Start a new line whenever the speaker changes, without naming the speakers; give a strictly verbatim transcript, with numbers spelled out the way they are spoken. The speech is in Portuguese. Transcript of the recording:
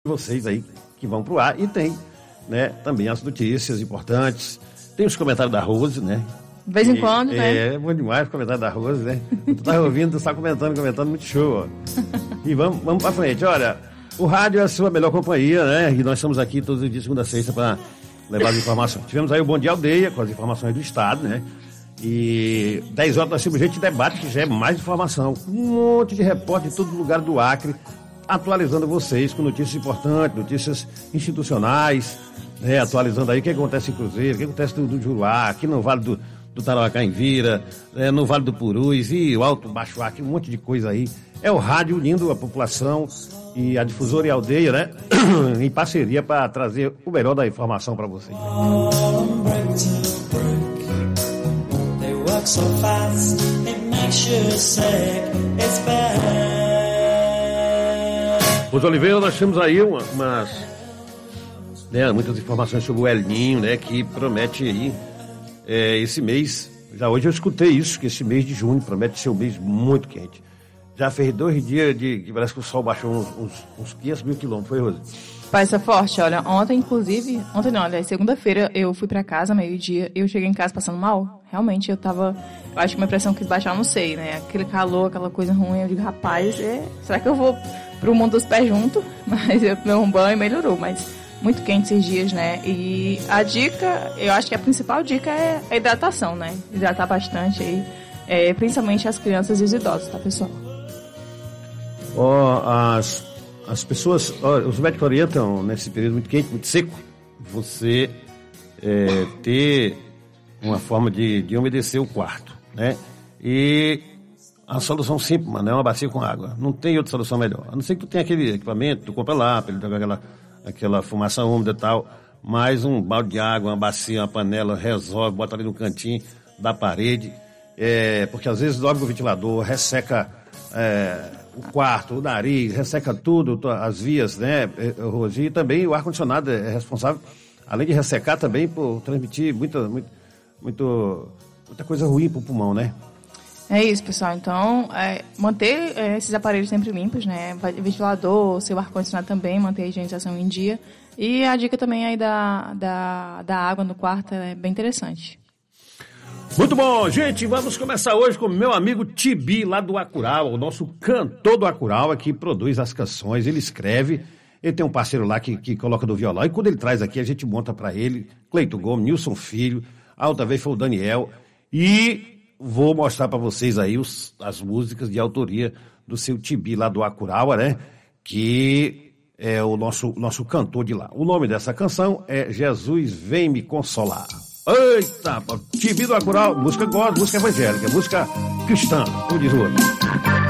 vocês aí que vão pro ar e tem, né, também as notícias importantes, tem os comentários da Rose, né?
De vez em quando,
é,
né?
É, bom demais o comentário da Rose, né? Tu tá ouvindo, tu tá comentando, comentando, muito show, ó. E vamos, vamos pra frente, olha, o rádio é a sua melhor companhia, né? E nós estamos aqui todos os dias, segunda a sexta, para levar as informações. Tivemos aí o Bom Dia Aldeia, com as informações do Estado, né? E dez horas nós temos gente de debate, que já é mais informação. Um monte de repórter de todo lugar do Acre, atualizando vocês com notícias importantes, notícias institucionais, né? Atualizando aí o que acontece em Cruzeiro, o que acontece do, do Juruá, aqui no Vale do, do Tarauacá em Vira, né? No Vale do Purus e o Alto Baixo Acre, um monte de coisa aí. É o rádio unindo a população e a difusora e a aldeia, né? Em parceria para trazer o melhor da informação para vocês. So fast, it makes you sick, it's bad. Pois, Oliveira, nós temos aí uma, umas, né, muitas informações sobre o El Ninho, né, que promete aí, é, esse mês, já hoje eu escutei isso, que esse mês de junho promete ser um mês muito quente. Já fez dois dias de que parece que o sol baixou uns, uns, uns quinhentos mil quilômetros, foi, Rose?
Vai ser forte, olha, ontem inclusive, ontem não, olha, segunda-feira eu fui pra casa, meio-dia, eu cheguei em casa passando mal, realmente eu tava, eu acho que uma impressão que baixar, não sei, né, aquele calor, aquela coisa ruim, eu digo, rapaz, é, será que eu vou pro mundo dos pés junto? Mas eu tomei um banho e melhorou, mas muito quente esses dias, né, e a dica, eu acho que a principal dica é a hidratação, né, hidratar bastante aí, é, principalmente as crianças e os idosos, tá, pessoal?
Ó, oh, as... As pessoas, os médicos orientam nesse período muito quente, muito seco, você é, ter uma forma de, de umedecer o quarto, né? E a solução simples, mano, é uma bacia com água. Não tem outra solução melhor. A não ser que tu tenha aquele equipamento, tu compra lá, para ele jogar aquela, aquela fumaça úmida e tal, mais um balde de água, uma bacia, uma panela, resolve, bota ali no cantinho da parede, é, porque às vezes dobra o ventilador, resseca... É, o quarto, o nariz, resseca tudo, as vias, né, Rosi, e também o ar-condicionado é responsável, além de ressecar também, por transmitir muita, muito, muito, muita coisa ruim para o pulmão, né?
É isso, pessoal, então, é, manter é, esses aparelhos sempre limpos, né, ventilador, seu ar-condicionado também, manter a higienização em dia, e a dica também aí da, da, da água no quarto é bem interessante.
Muito bom, gente, vamos começar hoje com o meu amigo Tibi, lá do Acural, o nosso cantor do Acural, que produz as canções, ele escreve, ele tem um parceiro lá que, que coloca do violão, e quando ele traz aqui, a gente monta pra ele, Cleito Gomes, Nilson Filho, a outra vez foi o Daniel, e vou mostrar pra vocês aí os, as músicas de autoria do seu Tibi, lá do Acural, né, que é o nosso, nosso cantor de lá. O nome dessa canção é Jesus Vem Me Consolar. Eita, Tibi do Acural, música gospel, música evangélica, música cristã, como diz o outro.